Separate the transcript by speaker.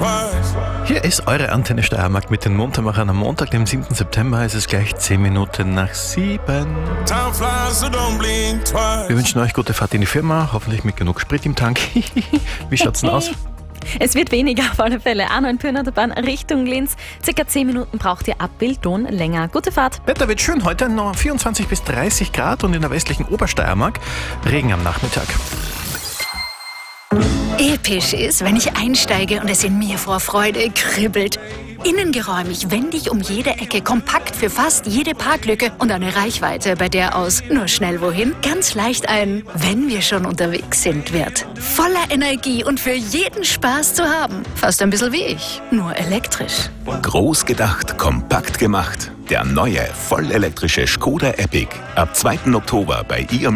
Speaker 1: Hier ist eure Antenne Steiermark mit den Muntermachern am Montag, dem 7. September. Es ist gleich 10 Minuten nach 7. Wir wünschen euch gute Fahrt in die Firma, hoffentlich mit genug Sprit im Tank. Wie schaut's denn aus?
Speaker 2: Es wird weniger auf alle Fälle. A9 Pirna-Autobahn Richtung Linz. Circa 10 Minuten braucht ihr ab Wildon länger. Gute Fahrt.
Speaker 1: Wetter wird schön, heute noch 24 bis 30 Grad und in der westlichen Obersteiermark Regen am Nachmittag.
Speaker 3: Episch ist, wenn ich einsteige und es in mir vor Freude kribbelt. Innengeräumig, wendig um jede Ecke, kompakt für fast jede Parklücke und eine Reichweite, bei der aus nur schnell wohin ganz leicht ein "Wenn wir schon unterwegs sind" wird. Voller Energie und für jeden Spaß zu haben. Fast ein bisschen wie ich, nur elektrisch.
Speaker 4: Groß gedacht, kompakt gemacht. Der neue, vollelektrische Skoda Epic. Ab 2. Oktober bei ihrem